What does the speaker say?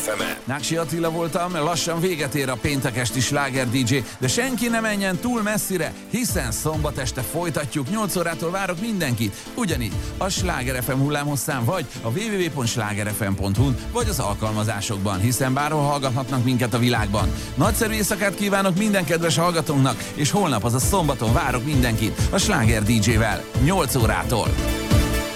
FM-en. Náksi Attila voltam, lassan véget ér a péntek esti sláger DJ, de senki ne menjen túl messzire, hiszen szombat este folytatjuk, 8 órától várok mindenkit, ugyanígy a Sláger FM hullámhosszán, vagy a www.slágerfm.hu-n, vagy az alkalmazásokban, hiszen bárhol hallgathatnak minket a világban. Nagyszerű éjszakát kívánok minden kedves hallgatónknak, és holnap, azaz szombaton várok mindenkit a Sláger DJ-vel, 8 órától.